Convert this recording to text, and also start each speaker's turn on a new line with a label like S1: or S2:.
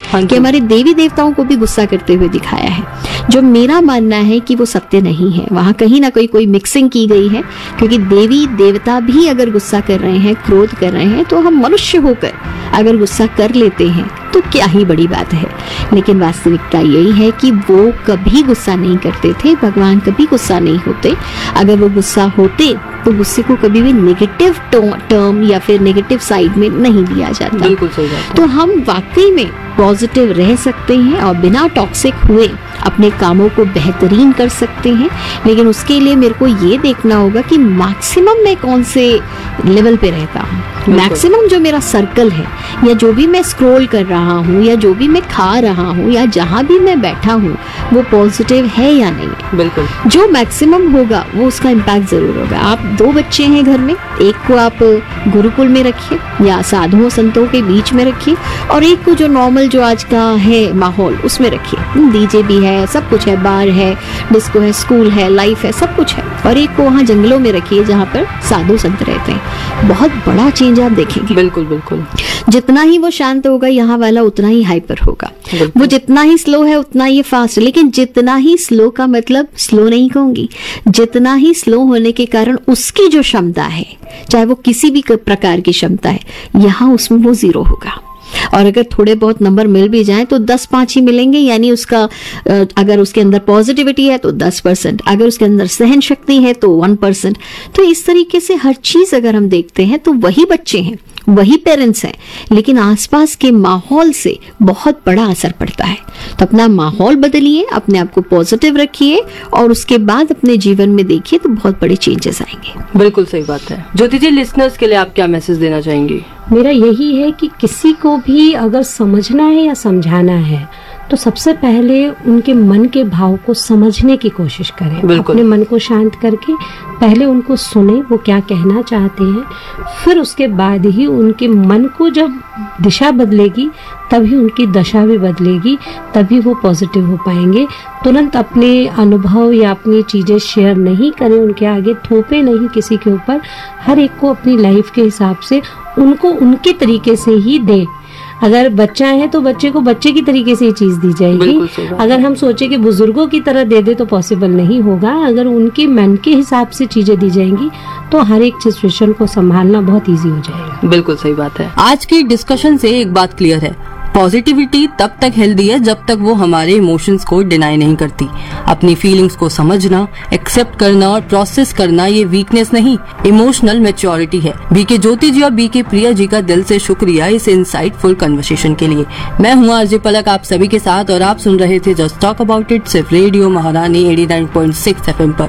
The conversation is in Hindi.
S1: कि हमारे देवी देवताओं को भी गुस्सा करते हुए दिखाया है, जो मेरा मानना है कि वो सत्य नहीं है। वहां कहीं ना कोई मिक्सिंग की गई है, क्योंकि देवी देवता भी अगर गुस्सा कर रहे हैं, क्रोध कर रहे हैं, तो हम मनुष्य होकर अगर गुस्सा कर लेते हैं तो क्या ही बड़ी बात है। लेकिन वास्तविकता यही है कि वो कभी गुस्सा नहीं करते थे, भगवान कभी गुस्सा नहीं होते। अगर वो गुस्सा होते तो गुस्से को कभी भी नेगेटिव टर्म या फिर नेगेटिव साइड में नहीं लिया जाता।
S2: बिल्कुल सही बात है।
S1: तो हम वाकई में पॉजिटिव रह सकते हैं और बिना टॉक्सिक हुए अपने कामों को बेहतरीन कर सकते हैं। लेकिन उसके लिए मेरे को ये देखना होगा कि मैक्सिमम मैं कौन से लेवल पे रहता हूँ। मैक्सिमम जो मेरा सर्कल है, या जो भी मैं स्क्रॉल कर रहा हूँ, या जो भी मैं खा रहा हूँ, या जहाँ भी मैं बैठा हूँ, वो पॉजिटिव है या नहीं।
S2: बिल्कुल,
S1: जो मैक्सिमम होगा वो उसका इम्पैक्ट जरूर होगा। आप 2 बच्चे हैं घर में, एक को आप गुरुकुल में रखिए या साधुओं संतों के बीच में रखिए, और एक को जो नॉर्मल जो आज का है माहौल उसमें रखिए। डीजे भी है, सब कुछ है, बार है, डिस्को है, स्कूल है, लाइफ है, सब कुछ है। और एक को वहाँ जंगलों में रखिए जहाँ पर साधु संत रहते हैं। बहुत बड़ा चेंज आप देखेंगे।
S2: बिल्कुल बिल्कुल।
S1: जितना ही वो शांत होगा यहाँ वाला उतना ही हाइपर होगा। वो जितना ही स्लो है उतना ही फास्ट। लेकिन जितना ही स्लो का मतलब स्लो नहीं कहूंगी, जितना ही स्लो होने के कारण उसकी जो क्षमता है, चाहे वो किसी भी प्रकार की क्षमता है, यहाँ उसमें वो 0 होगा। और अगर थोड़े बहुत नंबर मिल भी जाए तो 10-5 ही मिलेंगे। यानी उसका अगर उसके अंदर पॉजिटिविटी है तो 10%, अगर उसके अंदर सहन शक्ति है तो 1%। तो इस तरीके से हर चीज अगर हम देखते हैं तो वही बच्चे हैं, वही पेरेंट्स हैं, लेकिन आसपास के माहौल से बहुत बड़ा असर पड़ता है। तो अपना माहौल बदलिए, अपने आप को पॉजिटिव रखिए, और उसके बाद अपने जीवन में देखिए तो बहुत बड़े चेंजेस आएंगे।
S2: बिल्कुल सही बात है। ज्योति जी, लिसनर्स के लिए आप क्या मैसेज देना चाहेंगी?
S3: मेरा यही है कि किसी को भी अगर समझना है या समझाना है तो सबसे पहले उनके मन के भाव को समझने की कोशिश करें। अपने मन को शांत करके पहले उनको सुने वो क्या कहना चाहते हैं, फिर उसके बाद ही उनके मन को जब दिशा बदलेगी तभी उनकी दशा भी बदलेगी, तभी वो पॉजिटिव हो पाएंगे। तुरंत अपने अनुभव या अपनी चीजें शेयर नहीं करें, उनके आगे थोपे नहीं किसी के ऊपर। हर एक को अपनी लाइफ के हिसाब से उनको उनके तरीके से ही दें। अगर बच्चा है तो बच्चे को बच्चे की तरीके से ये चीज दी जाएगी। अगर हम सोचे कि बुजुर्गों की तरह दे दे तो पॉसिबल नहीं होगा। अगर उनके मन के हिसाब से चीजें दी जाएंगी तो हर एक सिचुएशन को संभालना बहुत इजी हो जाएगा।
S2: बिल्कुल सही बात है। आज की डिस्कशन से एक बात क्लियर है, पॉजिटिविटी तब तक हेल्दी है जब तक वो हमारे इमोशंस को डिनाई नहीं करती। अपनी फीलिंग्स को समझना, एक्सेप्ट करना और प्रोसेस करना ये वीकनेस नहीं, इमोशनल मैच्योरिटी है। बीके ज्योति जी और बीके प्रिया जी का दिल से शुक्रिया इस इंसाइटफुल कन्वर्सेशन के लिए। मैं हूँ आरजे पलक आप सभी के साथ, और आप सुन रहे थे जस्ट टॉक अबाउट इट, सिर्फ रेडियो महारानी 89.6 FM पर।